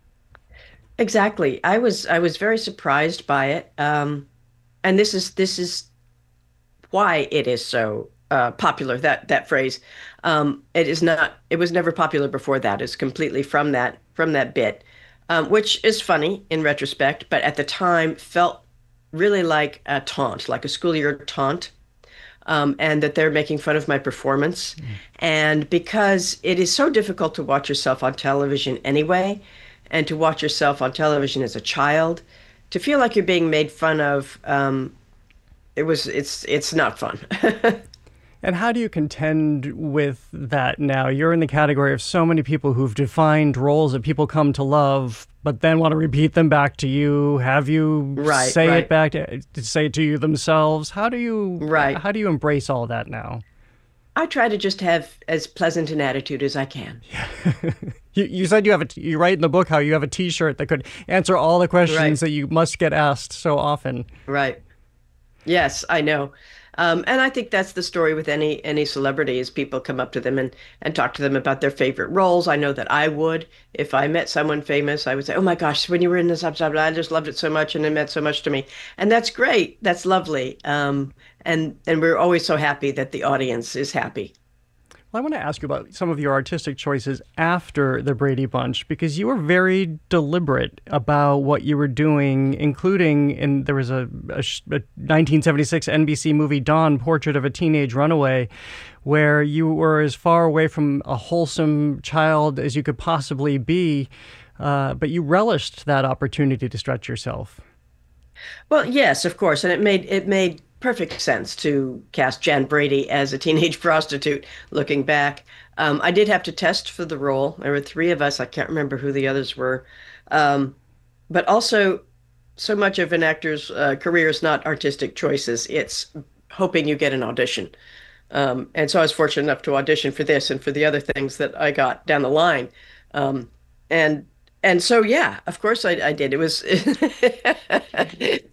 S10: Exactly. I was I was very surprised by it, um, and this is this is why it is so Uh, popular, that that phrase. Um, it is not, it was never popular before that. It's completely from that from that bit, um, which is funny in retrospect, but at the time felt really like a taunt, like a school year taunt, um, and that they're making fun of my performance. Mm. And because it is so difficult to watch yourself on television anyway, and to watch yourself on television as a child, to feel like you're being made fun of, um, it was it's it's not fun.
S2: And how do you contend with that now? You're in the category of so many people who've defined roles that people come to love, but then want to repeat them back to you. Have you
S10: right,
S2: say
S10: right.
S2: it back to, to say it to you themselves? How do you
S10: right.
S2: how do you embrace all that now?
S10: I try to just have as pleasant an attitude as I can.
S2: you, you said you have a, you write in the book how you have a T-shirt that could answer all the questions
S10: right.
S2: that you must get asked so often.
S10: Right. Yes, I know. Um, and I think that's the story with any any celebrity is people come up to them and, and talk to them about their favorite roles. I know that I would. If I met someone famous, I would say, oh my gosh, when you were in this episode, I just loved it so much and it meant so much to me. And that's great. That's lovely. Um, and, and we're always so happy that the audience is happy.
S2: Well, I want to ask you about some of your artistic choices after the Brady Bunch, because you were very deliberate about what you were doing, including in there was a, a, a nineteen seventy-six N B C movie, Dawn, Portrait of a Teenage Runaway, where you were as far away from a wholesome child as you could possibly be, uh, but you relished that opportunity to stretch yourself.
S10: Well, yes, of course, and it made it made perfect sense to cast Jan Brady as a teenage prostitute. Looking back, um, I did have to test for the role. There were three of us. I can't remember who the others were, um, but also, so much of an actor's uh, career is not artistic choices. It's hoping you get an audition. Um, and so I was fortunate enough to audition for this and for the other things that I got down the line. Um, and and so yeah, of course I, I did. It was it.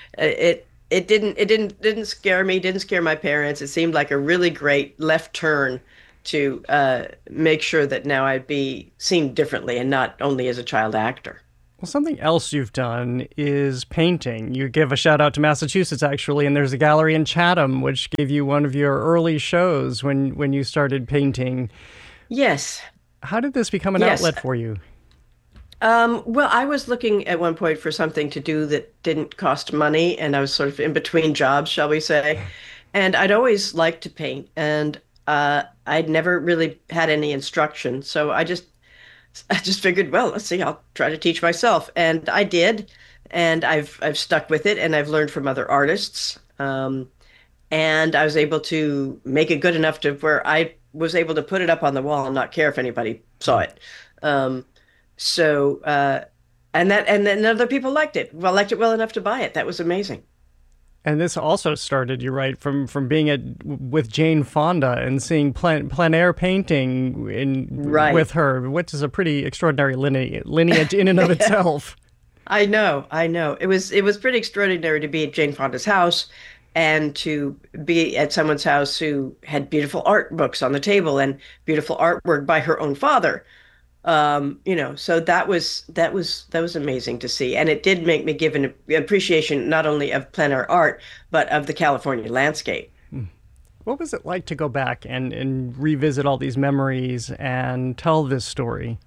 S10: It didn't it didn't didn't scare me, didn't scare my parents. It seemed like a really great left turn to uh, make sure that now I'd be seen differently and not only as a child actor.
S2: Well, something else you've done is painting. You give a shout out to Massachusetts, actually, and there's a gallery in Chatham, which gave you one of your early shows when, when you started painting.
S10: Yes.
S2: How did this become an
S10: yes.
S2: outlet for you?
S10: Um, well, I was looking at one point for something to do that didn't cost money, and I was sort of in between jobs, shall we say. And I'd always liked to paint, and uh, I'd never really had any instruction. So I just I just figured, well, let's see, I'll try to teach myself. And I did, and I've I've stuck with it, and I've learned from other artists. Um, and I was able to make it good enough to where I was able to put it up on the wall and not care if anybody saw it. Um, So, uh, and that, and then other people liked it. Well, liked it well enough to buy it. That was amazing.
S2: And this also started, you're right, from from being at with Jane Fonda and seeing plein, plein air painting in
S10: right.
S2: with her, which is a pretty extraordinary lineage, lineage in and of itself.
S10: I know, I know. It was it was pretty extraordinary to be at Jane Fonda's house and to be at someone's house who had beautiful art books on the table and beautiful artwork by her own father. Um, you know, so that was that was that was amazing to see, and it did make me give an appreciation not only of plein air art but of the California landscape.
S2: What was it like to go back and, and revisit all these memories and tell this story?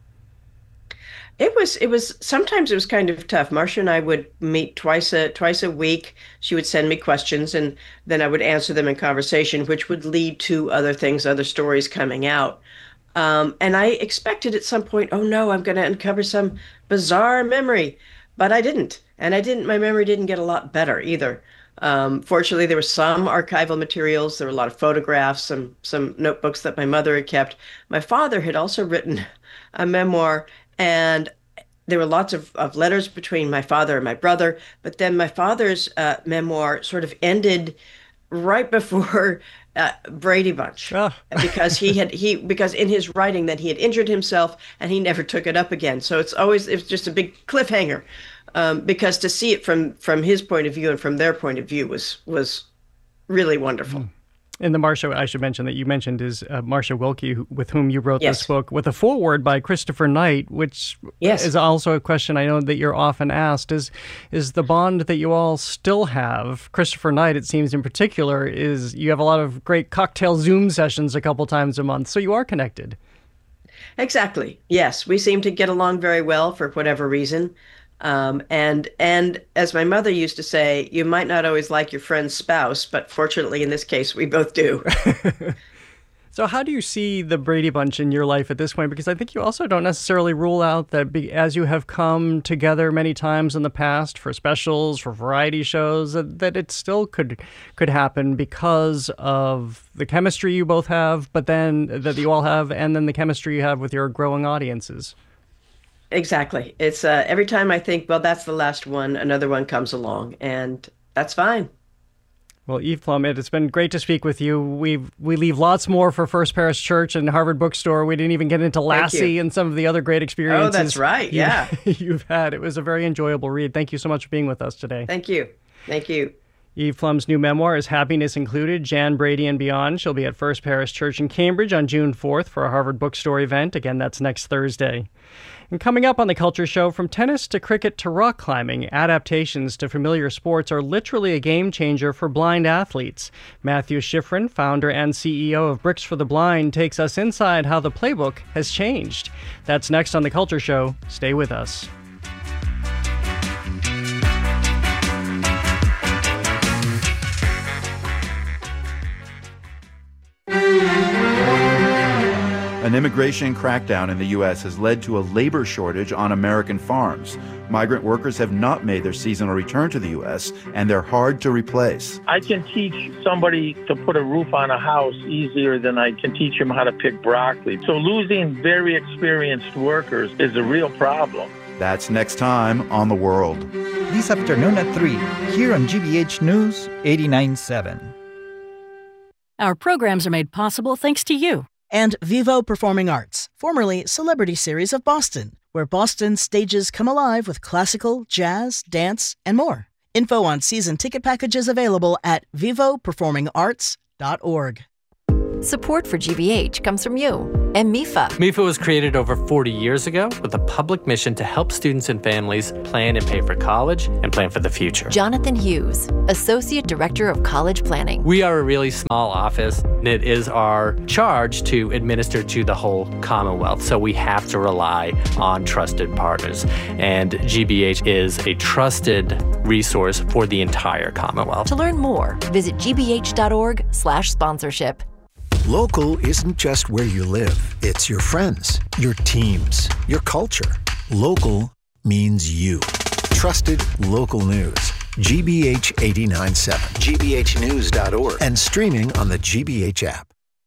S10: It was it was sometimes it was kind of tough. Marcia and I would meet twice a twice a week. She would send me questions, and then I would answer them in conversation, which would lead to other things, other stories coming out. Um, and I expected at some point, oh no, I'm going to uncover some bizarre memory, but I didn't. And I didn't, my memory didn't get a lot better either. Um, fortunately, there were some archival materials. There were a lot of photographs, some, some notebooks that my mother had kept. My father had also written a memoir, and there were lots of, of letters between my father and my brother. But then my father's uh, memoir sort of ended right before Uh, Brady Bunch, oh. because he had he because in his writing that he had injured himself and he never took it up again. So it's always it's just a big cliffhanger, um, because to see it from from his point of view and from their point of view was was really wonderful. Mm.
S2: And the Marcia, I should mention that you mentioned is uh, Marcia Wilkie, who, with whom you wrote
S10: yes.
S2: this book, with a foreword by Christopher Knight, which
S10: yes.
S2: is also a question I know that you're often asked. Is is the bond that you all still have? Christopher Knight, it seems in particular, is you have a lot of great cocktail Zoom sessions a couple times a month, so you are connected.
S10: Exactly. Yes, we seem to get along very well for whatever reason. Um, and and as my mother used to say, you might not always like your friend's spouse, but fortunately in this case, we both do.
S2: So how do you see the Brady Bunch in your life at this point? Because I think you also don't necessarily rule out that be, as you have come together many times in the past for specials, for variety shows, that, that it still could could happen because of the chemistry you both have, but then that you all have, and then the chemistry you have with your growing audiences.
S10: Exactly. It's uh, every time I think, well, that's the last one, another one comes along, and that's fine.
S2: Well, Eve Plumb, it's been great to speak with you. We we leave lots more for First Parish Church and Harvard Bookstore. We didn't even get into Lassie and some of the other great experiences.
S10: Oh, that's right. Yeah.
S2: You've had. It was a very enjoyable read. Thank you so much for being with us today.
S10: Thank you. Thank you.
S2: Eve Plum's new memoir is Happiness Included, Jan Brady and Beyond. She'll be at First Parish Church in Cambridge on June fourth for a Harvard Bookstore event. Again, that's next Thursday. And coming up on the Culture Show, from tennis to cricket to rock climbing, adaptations to familiar sports are literally a game changer for blind athletes. Matthew Schifrin, founder and C E O of Bricks for the Blind, takes us inside how the playbook has changed. That's next on the Culture Show. Stay with us.
S13: An immigration crackdown in the U S has led to a labor shortage on American farms. Migrant workers have not made their seasonal return to the U S, and they're hard to replace.
S14: I can teach somebody to put a roof on a house easier than I can teach them how to pick broccoli. So losing very experienced workers is a real problem.
S13: That's next time on The World.
S15: This afternoon at three, here on G B H News eighty-nine point seven.
S4: Our programs are made possible thanks to you.
S5: And Vivo Performing Arts, formerly Celebrity Series of Boston, where Boston's stages come alive with classical, jazz, dance, and more. Info on season ticket packages available at vivo performing arts dot org.
S16: Support for G B H comes from you and M I F A.
S17: M I F A was created over forty years ago with a public mission to help students and families plan and pay for college and plan for the future.
S16: Jonathan Hughes, Associate Director of College Planning.
S17: We are a really small office, and it is our charge to administer to the whole Commonwealth, so we have to rely on trusted partners. And G B H is a trusted resource for the entire Commonwealth.
S16: To learn more, visit g b h dot org slash sponsorship.
S3: Local isn't just where you live. It's your friends, your teams, your culture. Local means you. Trusted local news. G B H eighty-nine point seven. G B H news dot org. And streaming on the G B H app.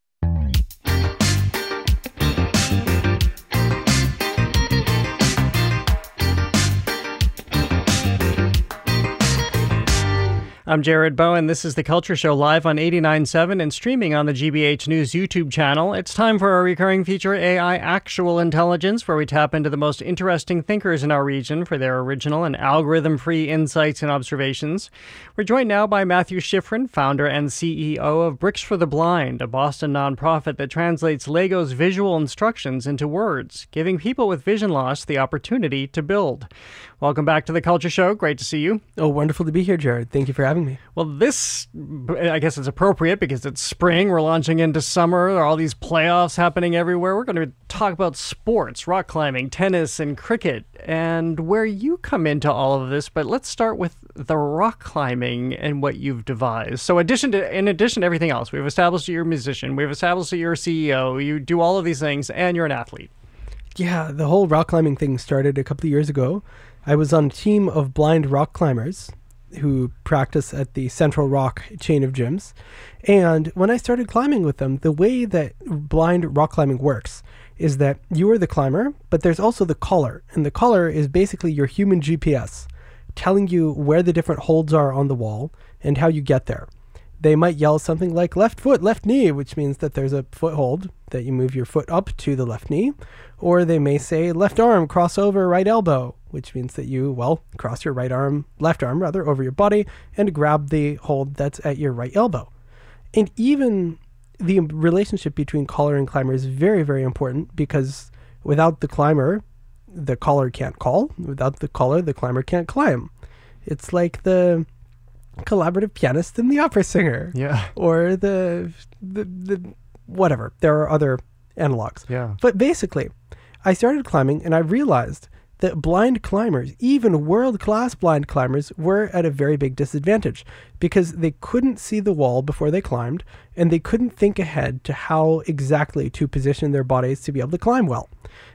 S2: I'm Jared Bowen. This is The Culture Show, live on eighty-nine point seven and streaming on the G B H News YouTube channel. It's time for our recurring feature, A I Actual Intelligence, where we tap into the most interesting thinkers in our region for their original and algorithm-free insights and observations. We're joined now by Matthew Schifrin, founder and C E O of Bricks for the Blind, a Boston nonprofit that translates Lego's visual instructions into words, giving people with vision loss the opportunity to build. Welcome back to The Culture Show. Great to see you.
S18: Oh, wonderful to be here, Jared. Thank you for having me.
S2: Well, this, I guess it's appropriate because it's spring. We're launching into summer. There are all these playoffs happening everywhere. We're going to talk about sports, rock climbing, tennis, and cricket, and where you come into all of this. But let's start with the rock climbing and what you've devised. So addition to, in addition to everything else, we've established that you're a musician. We've established that you're a C E O. You do all of these things, and you're an athlete.
S18: Yeah, the whole rock climbing thing started a couple of years ago. I was on a team of blind rock climbers who practice at the Central Rock chain of gyms. And when I started climbing with them, the way that blind rock climbing works is that you are the climber, but there's also the collar. And the collar is basically your human G P S, telling you where the different holds are on the wall and how you get there. They might yell something like left foot, left knee, which means that there's a foothold that you move your foot up to the left knee. Or they may say left arm, cross over right elbow, which means that you, well, cross your right arm, left arm rather, over your body and grab the hold that's at your right elbow. And even the relationship between collar and climber is very, very important, because without the climber, the collar can't call. Without the collar, the climber can't climb. It's like the collaborative pianist and the opera singer.
S2: Yeah.
S18: Or the, the, the whatever. There are other analogs.
S2: Yeah.
S18: But basically, I started climbing and I realized that blind climbers, even world-class blind climbers, were at a very big disadvantage because they couldn't see the wall before they climbed, and they couldn't think ahead to how exactly to position their bodies to be able to climb well.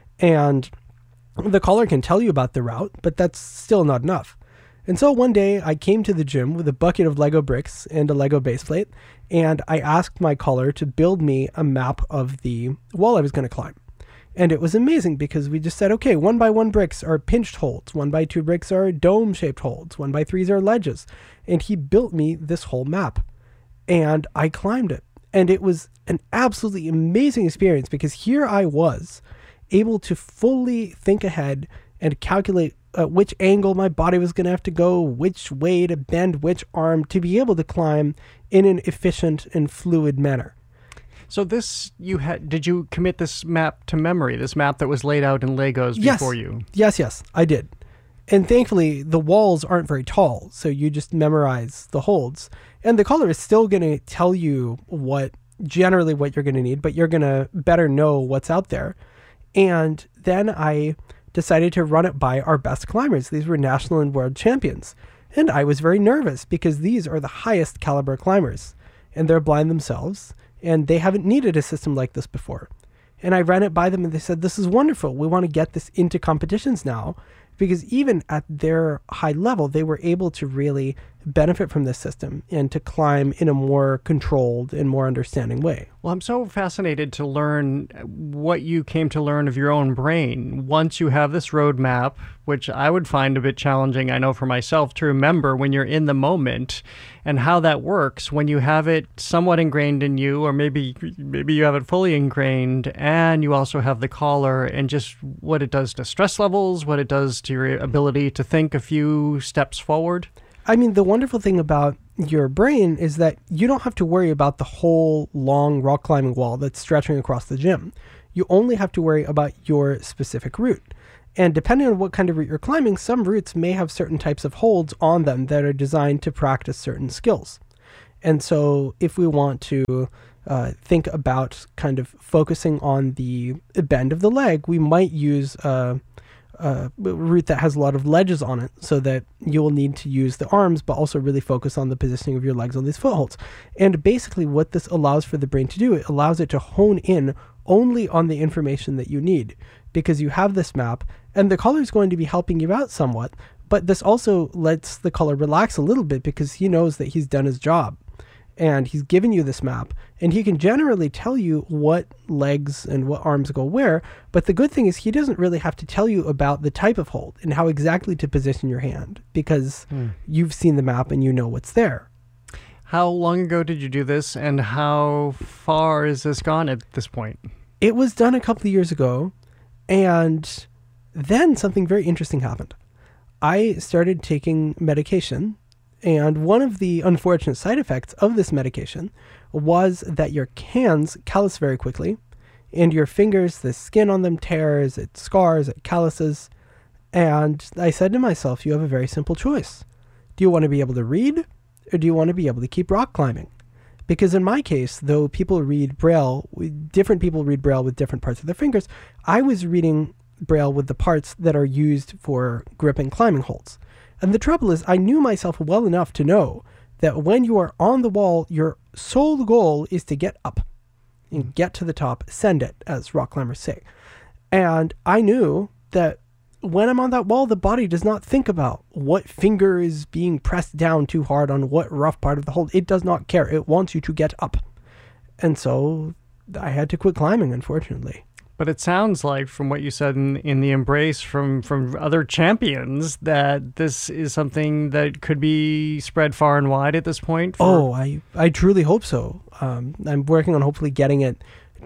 S18: And the collar can tell you about the route, but that's still not enough. And so one day I came to the gym with a bucket of Lego bricks and a Lego base plate, and I asked my collar to build me a map of the wall I was going to climb. And it was amazing because we just said, okay, one by one bricks are pinched holds, one by two bricks are dome-shaped holds, one by threes are ledges. And he built me this whole map. And I climbed it. And it was an absolutely amazing experience because here I was able to fully think ahead and calculate uh, which angle my body was going to have to go, which way to bend which arm to be able to climb in an efficient and fluid manner.
S2: So this, you had, did you commit this map to memory, this map that was laid out in Legos
S18: Yes.
S2: before you?
S18: Yes, yes, I did. And thankfully, the walls aren't very tall, so you just memorize the holds. And the caller is still going to tell you what, generally what you're going to need, but you're going to better know what's out there. And then I decided to run it by our best climbers. These were national and world champions. And I was very nervous because these are the highest caliber climbers. And they're blind themselves, and they haven't needed a system like this before. And I ran it by them, and they said, this is wonderful. We want to get this into competitions now. Because even at their high level, they were able to really benefit from this system and to climb in a more controlled and more understanding way.
S2: Well, I'm so fascinated to learn what you came to learn of your own brain. Once you have this roadmap, which I would find a bit challenging, I know for myself, to remember when you're in the moment and how that works when you have it somewhat ingrained in you, or maybe maybe you have it fully ingrained, and you also have the caller and just what it does to stress levels, what it does to your ability to think a few steps forward.
S18: I mean, the wonderful thing about your brain is that you don't have to worry about the whole long rock climbing wall that's stretching across the gym. You only have to worry about your specific route. And depending on what kind of route you're climbing, some routes may have certain types of holds on them that are designed to practice certain skills. And so if we want to uh, think about kind of focusing on the bend of the leg, we might use a, a route that has a lot of ledges on it so that you will need to use the arms, but also really focus on the positioning of your legs on these footholds. And basically what this allows for the brain to do, it allows it to hone in only on the information that you need, because you have this map and the caller is going to be helping you out somewhat, but this also lets the caller relax a little bit because he knows that he's done his job and he's given you this map and he can generally tell you what legs and what arms go where. But the good thing is he doesn't really have to tell you about the type of hold and how exactly to position your hand because hmm. you've seen the map and you know what's there.
S2: How long ago did you do this, and how far is this gone at this point?
S18: It was done a couple of years ago, and then something very interesting happened. I started taking medication, and one of the unfortunate side effects of this medication was that your hands callous very quickly, and your fingers, the skin on them tears, it scars, it calluses. And I said to myself, you have a very simple choice. Do you want to be able to read, or do you want to be able to keep rock climbing? Because in my case, though people read Braille, different people read Braille with different parts of their fingers, I was reading Braille with the parts that are used for gripping climbing holds. And the trouble is, I knew myself well enough to know that when you are on the wall, your sole goal is to get up and get to the top, send it, as rock climbers say. And I knew that when I'm on that wall, the body does not think about what finger is being pressed down too hard on what rough part of the hold. It does not care. It wants you to get up. And so I had to quit climbing, unfortunately.
S2: But it sounds like, from what you said in, in the embrace from, from other champions, that this is something that could be spread far and wide at this point. For...
S18: Oh, I, I truly hope so. Um, I'm working on hopefully getting it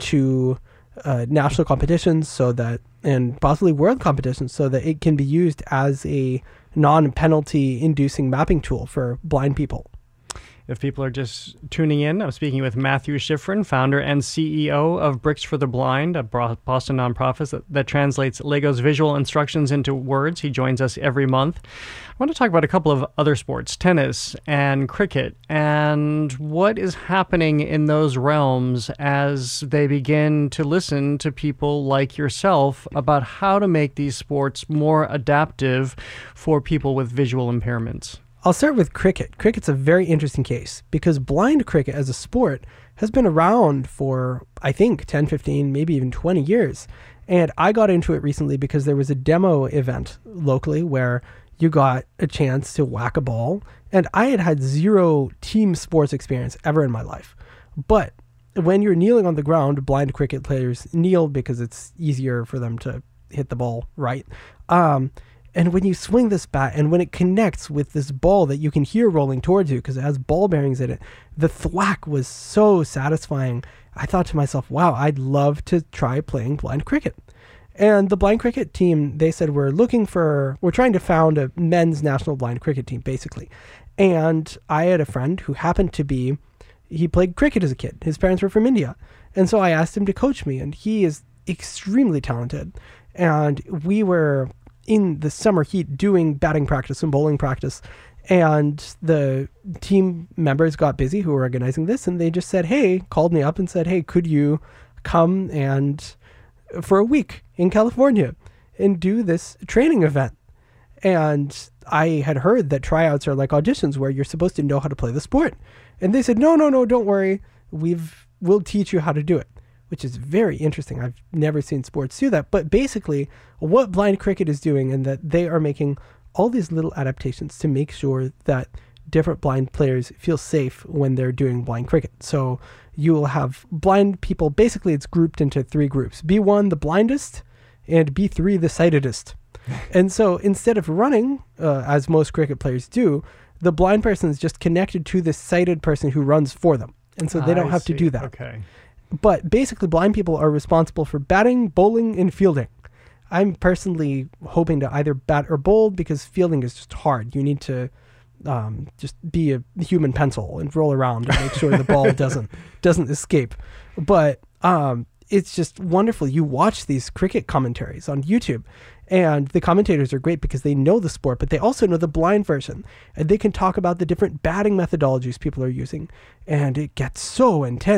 S18: to uh, national competitions so that, and possibly world competitions, so that it can be used as a non-penalty inducing mapping tool for blind people.
S2: If people are just tuning in, I'm speaking with Matthew Schifrin, founder and C E O of Bricks for the Blind, a Boston nonprofit that, that translates Lego's visual instructions into words. He joins us every month. I want to talk about a couple of other sports, tennis and cricket, and what is happening in those realms as they begin to listen to people like yourself about how to make these sports more adaptive for people with visual impairments.
S18: I'll start with cricket. Cricket's a very interesting case because blind cricket as a sport has been around for, I think, ten, fifteen, maybe even twenty years. And I got into it recently because there was a demo event locally where you got a chance to whack a ball. And I had had zero team sports experience ever in my life. But when you're kneeling on the ground, blind cricket players kneel because it's easier for them to hit the ball right. Um, And when you swing this bat and when it connects with this ball that you can hear rolling towards you because it has ball bearings in it, the thwack was so satisfying. I thought to myself, wow, I'd love to try playing blind cricket. And the blind cricket team, they said, we're looking for, we're trying to found a men's national blind cricket team, basically. And I had a friend who happened to be, he played cricket as a kid. His parents were from India. And so I asked him to coach me, and he is extremely talented. And we were in the summer heat doing batting practice and bowling practice. And the team members got busy who were organizing this, and they just said, hey, called me up and said, hey, could you come and for a week in California and do this training event? And I had heard that tryouts are like auditions where you're supposed to know how to play the sport. And they said, no, no, no, don't worry. We've, we'll teach you how to do it, which is very interesting. I've never seen sports do that. But basically what blind cricket is doing, and that they are making all these little adaptations to make sure that different blind players feel safe when they're doing blind cricket. So you will have blind people. Basically, it's grouped into three groups. B one, the blindest, and B three, the sightedest. And so instead of running, uh, as most cricket players do, the blind person is just connected to the sighted person who runs for them. And so they don't
S2: I
S18: have
S2: see.
S18: to do that.
S2: Okay.
S18: But basically, blind people are responsible for batting, bowling, and fielding. I'm personally hoping to either bat or bowl because fielding is just hard. You need to um, just be a human pencil and roll around and make sure the ball doesn't doesn't escape. But um, it's just wonderful. You watch these cricket commentaries on YouTube, and the commentators are great because they know the sport, but they also know the blind version, and they can talk about the different batting methodologies people are using, and it gets so intense.